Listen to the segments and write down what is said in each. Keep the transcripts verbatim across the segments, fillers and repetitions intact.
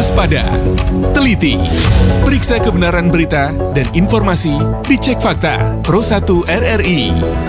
Waspada, teliti, periksa kebenaran berita dan informasi dicek fakta Pro satu R R I.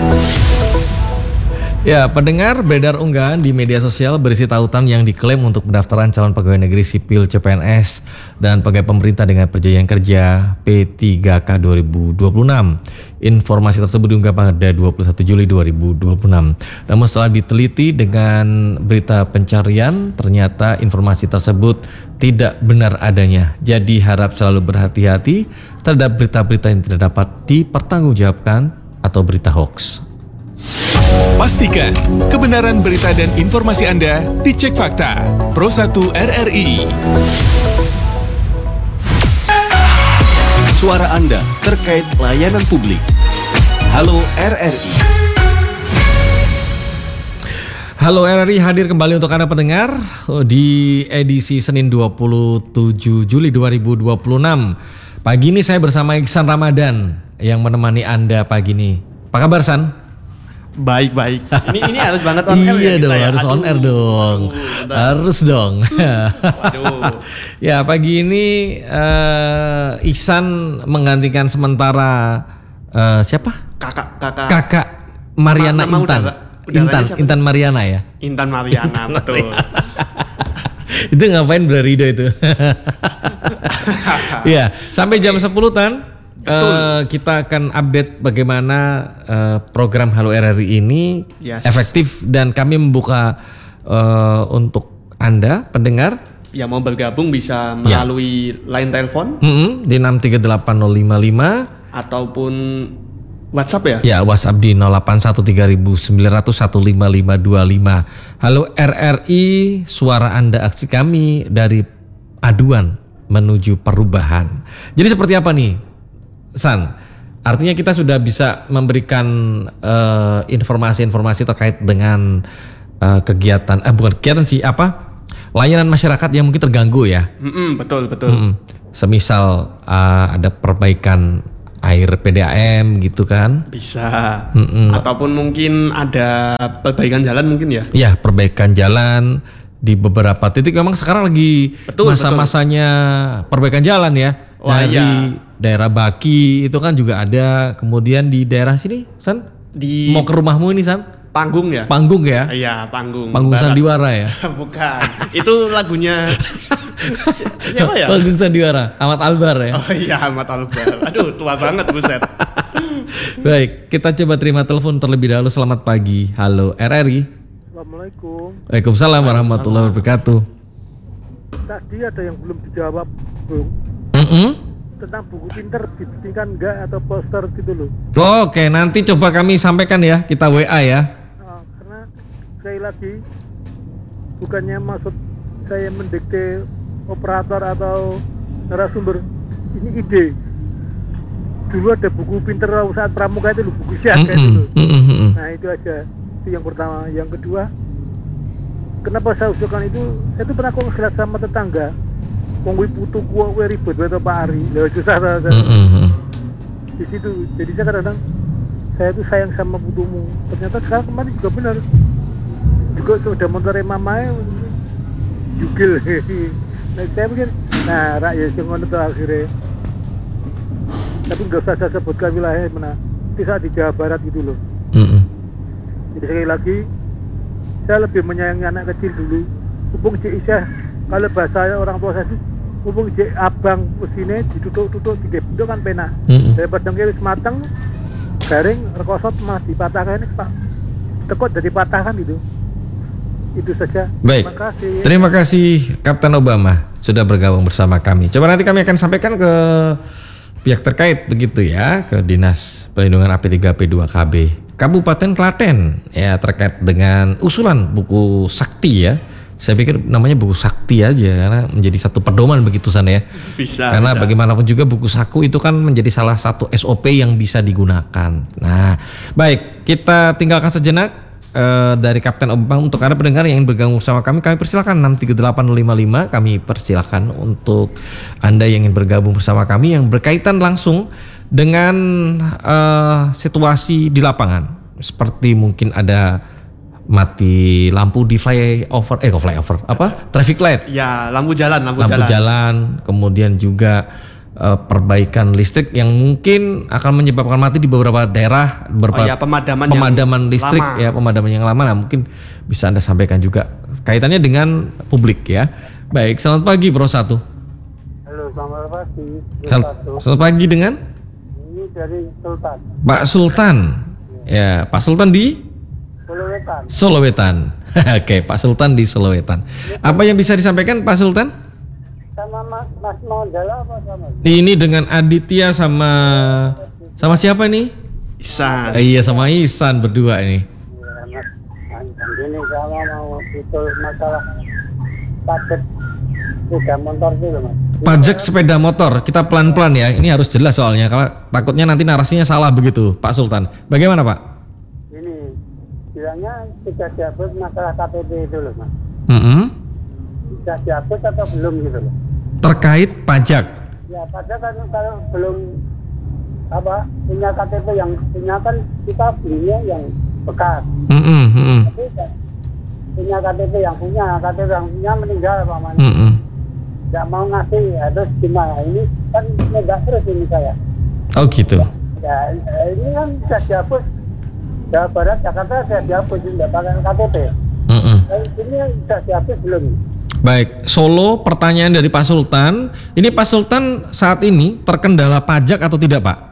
Ya, pendengar, beredar unggahan di media sosial berisi tautan yang diklaim untuk pendaftaran calon pegawai negeri sipil C P N S dan pegawai pemerintah dengan perjanjian kerja P tiga K dua ribu dua puluh enam. Informasi tersebut diunggah pada dua puluh satu Juli dua ribu dua puluh enam. Namun setelah diteliti dengan berita pencarian, ternyata informasi tersebut tidak benar adanya. Jadi harap selalu berhati-hati terhadap berita-berita yang tidak dapat dipertanggungjawabkan atau berita hoax. Pastikan kebenaran berita dan informasi Anda dicek fakta Pro satu R R I. Suara Anda terkait layanan publik. Halo R R I. Halo R R I hadir kembali untuk Anda pendengar di edisi Senin dua puluh tujuh Juli dua ribu dua puluh enam. Pagi ini saya bersama Iksan Ramadan yang menemani Anda pagi ini. Apa kabar, San? Baik baik. Ini ini harus banget on air. Iya ya dong, ya? harus Aduh, on air dong. Aduh, harus dong. Waduh. Ya, pagi ini uh, Ihsan menggantikan sementara uh, siapa? Kakak kakak. Kakak Mariana Nama Intan. udara- udaranya Intan, siapa? Intan Mariana ya. Intan Mariana, Intan betul. Mariana. Itu ngapain berarido itu? Ya, sampai jam sepuluh Tan. Uh, kita akan update bagaimana uh, program Halo R R I ini Yes. efektif dan kami membuka uh, untuk Anda pendengar Yang mau bergabung bisa melalui line telepon mm-hmm, di enam tiga delapan nol lima lima ataupun WhatsApp ya. ya WhatsApp di nol delapan satu tiga sembilan nol nol satu lima lima dua lima. Halo R R I, suara Anda aksi kami dari aduan menuju perubahan. Jadi seperti apa nih, San? Artinya kita sudah bisa memberikan uh, informasi-informasi terkait dengan uh, kegiatan, eh bukan kegiatan sih, apa? Layanan masyarakat yang mungkin terganggu ya. Mm-mm, betul betul. Mm-mm. Semisal uh, ada perbaikan air P D A M gitu kan? Bisa. Mm-mm. Ataupun mungkin ada perbaikan jalan mungkin ya. Ya, perbaikan jalan di beberapa titik. Memang sekarang lagi Betul, masa-masanya perbaikan jalan ya. Wah, Dari iya. daerah Baki itu kan juga ada. Kemudian di daerah sini, San? Di Mau ke rumahmu ini, San? panggung ya. Panggung ya? Iya, panggung. Panggung Barat. Sandiwara ya? Bukan. Itu lagunya si- siapa ya? Panggung Sandiwara, Ahmad Albar ya? Oh iya, Ahmad Albar. Aduh, tua banget buset. Baik, kita coba terima telepon terlebih dahulu. Selamat pagi. Halo R R I. Assalamualaikum. Waalaikumsalam warahmatullahi wabarakatuh. Tadi ada yang belum dijawab, Bung. Mm-mm. Tentang buku pinter dibuktikan enggak atau poster gitu loh. Oke, nanti coba kami sampaikan ya, kita W A ya. Nah, karena sekali lagi bukannya maksud saya mendikte operator atau narasumber, ini ide. Dulu ada buku pinter saat pramuka itu loh, buku siaga itu loh. Mm-mm. Nah itu aja, itu yang pertama. Yang kedua, kenapa saya usulkan itu? Saya tuh pernah konsultasi sama tetangga. Wong kuwi putu kuwi kuwi ribet wae to Pak Ari. Lha susah susah. Mm-mm. Di situ. Jadi saya kadang saya tuh sayang sama putumu. Ternyata sekarang kemarin juga benar. Juga sudah motornya mamanya jugil. Nah saya pikir, nah rakyat yang ngono tuh akhirnya. Tapi nggak usah saya sebutkan wilayah mana. Bisa di Jawa Barat gitu loh. Mm-mm. Jadi sekali lagi saya lebih menyayangi anak kecil dulu. Hubung Cik Isyah, kalau bahasa orang tua saya sih hubung Cik abang usine ditutuk-tutuk digebendok kan penak. Mm-mm. Daripada wis mateng garing rekoso mah dipatahkan ini Pak. Tekot dari patahkan itu. Itu saja. Baik. Terima kasih. Terima kasih Kapten Obama sudah bergabung bersama kami. Coba nanti kami akan sampaikan ke pihak terkait begitu ya, ke Dinas Perlindungan A P tiga P dua K B Kabupaten Klaten ya, terkait dengan usulan buku sakti ya. Saya pikir namanya buku sakti aja karena menjadi satu pedoman begitu sana ya. Bisa. Karena bisa. bagaimanapun juga buku saku itu kan menjadi salah satu S O P yang bisa digunakan. Nah, baik, kita tinggalkan sejenak uh, dari Kapten Obama. Untuk Anda pendengar yang ingin bergabung bersama kami, kami persilakan enam tiga delapan nol lima lima. Kami persilakan untuk Anda yang ingin bergabung bersama kami yang berkaitan langsung dengan uh, situasi di lapangan. Seperti mungkin ada mati lampu di flyover, eh kok flyover, apa? Traffic light. Ya, lampu jalan, lampu, lampu jalan. jalan, kemudian juga uh, perbaikan listrik yang mungkin akan menyebabkan mati di beberapa daerah, beberapa Oh ya, pemadaman, pemadaman yang listrik lama. ya, pemadaman yang lama. Nah, mungkin bisa Anda sampaikan juga kaitannya dengan publik ya. Baik, selamat pagi Bro Satu. Halo, selamat pagi. Sel- selamat pagi dengan Ini dari Sultan, Pak Sultan. Ya, Pak Sultan di Sulawesi. Solowetan. Oke, Pak Sultan di Solowetan. Apa yang bisa disampaikan Pak Sultan? Sama Mas, Mas Mondala apa sama? Ini dengan Aditya sama sama siapa nih? Isan. Eh, iya sama Ihsan berdua ini. Ya, Mas, Mas, ini sama mau itu masalah pajak sepeda motor itu Mas. Pajak sepeda motor, kita pelan-pelan ya. Ini harus jelas soalnya, kalau takutnya nanti narasinya salah begitu, Pak Sultan. Bagaimana Pak? Ini bilangnya sudah dihapus masalah K T P itu loh Mas. Mm-mm. Sudah dihapus atau belum gitu loh? Terkait pajak. Ya pajak kan kalau belum apa punya K T P yang punya kan kita belinya yang bekas. Mm-mm, mm-mm, Tapi kan punya K T P yang punya, K T P yang punya meninggal pamannya. mm-mm. Nggak mau ngasih, harus gimana? Ini kan nggak terus ini saya. Oh gitu. Ya ini kan sudah dihapus. Jawa Barat, Jakarta sudah dihapus, tidak pakai K T P. Mm-mm. Nah, ini sudah dihapus belum? Baik, Solo, pertanyaan dari Pak Sultan. Ini Pak Sultan saat ini terkendala pajak atau tidak Pak?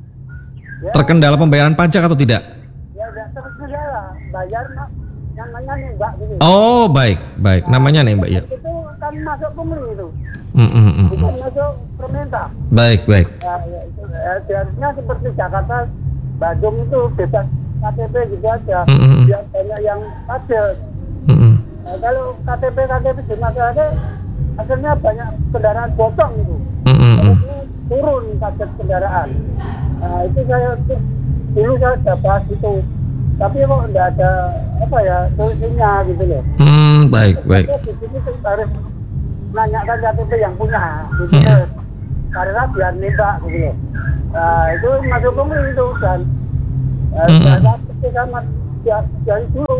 Ya, Terkendala pembayaran pajak atau tidak? ya udah terus saja bayar Mak. Namanya nih Mbak gitu. Oh baik, baik. Namanya nih Mbak ya. Itu kan masuk pungli itu, Mm-mm-mm. bukan masuk perminta. Baik, baik. Ya, ya, itu, ya, seharusnya seperti Jakarta, Bandung itu bebas K T P gitu aja. Mm-mm. Biar banyak yang pajak. Mm-mm. Nah, kalau K T P K T P di masyarakat akhirnya banyak kendaraan botong itu. Mm-mm. Akhirnya turun pajak kendaraan. Nah itu saya dulu saya sudah bahas itu, tapi kok tidak ada apa ya solusinya gitu loh. Hmm, baik, baik. Jadi di sini tuh harus nanyakan K T P yang punya, gitu Hmm. loh. Karena biar nembak gitu loh. Nah itu masuk pungli itu dan uh, Hmm. saya pikir sama dia- dari dulu,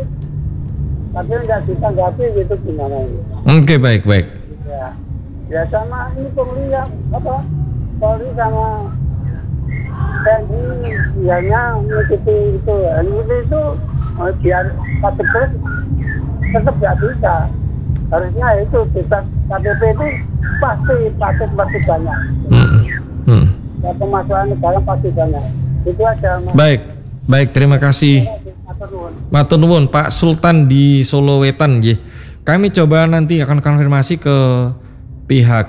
tapi nggak ditanggapi gitu gimana ini. Oke, baik, baik. Ya, ya sama ini pungli yang apa? Polri sama T N I biarnya mengikuti itu, mengikuti itu eh, biar pajak terus tetap nggak bisa. Harusnya itu bebas K T P itu pasti pajak pasti banyak. Hmm. Hmm. Ya, pemasukan negara pasti banyak. Itu aja. Mas. Baik, baik. Terima kasih. Matur nuwun. Matur nuwun Pak Sultan di Solowetan nggih. Kami coba nanti akan konfirmasi ke pihak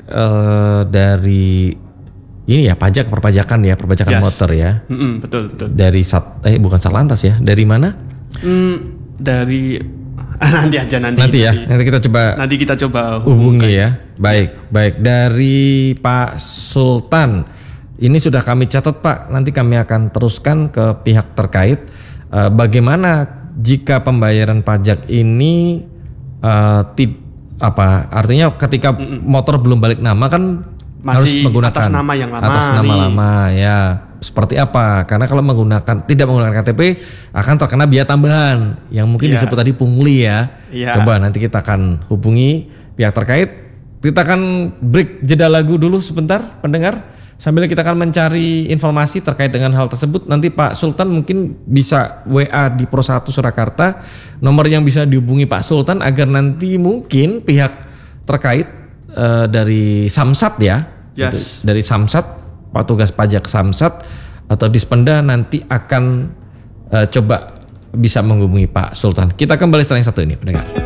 eh, dari ini ya pajak perpajakan ya perpajakan Yes. motor ya. Mm-mm, betul, betul. Dari sat eh bukan Satlantas ya. Dari mana? Hmm, dari nanti aja nanti. Nanti ya. Nanti kita coba Nanti kita coba hubungi ya. Baik, baik. Dari Pak Sultan, ini sudah kami catat Pak. Nanti kami akan teruskan ke pihak terkait. Eh, bagaimana jika pembayaran pajak ini eh, tid, apa? Artinya ketika motor belum balik nama kan harus Masih menggunakan atas nama yang lama atas nama nih. lama ya. Seperti apa? Karena kalau menggunakan tidak menggunakan K T P akan terkena biaya tambahan yang mungkin Iya. disebut tadi pungli ya. Iya. Coba nanti kita akan hubungi pihak terkait. Kita akan break jeda lagu dulu sebentar pendengar. Sambil kita akan mencari informasi terkait dengan hal tersebut. Nanti Pak Sultan mungkin bisa W A di Pro satu Surakarta. Nomor yang bisa dihubungi Pak Sultan agar nanti mungkin pihak terkait eh, dari Samsat ya. Yes. Gitu. Dari Samsat, petugas pajak Samsat atau Dispenda nanti akan eh, coba bisa menghubungi Pak Sultan. Kita kembali setelah yang satu ini pendengar.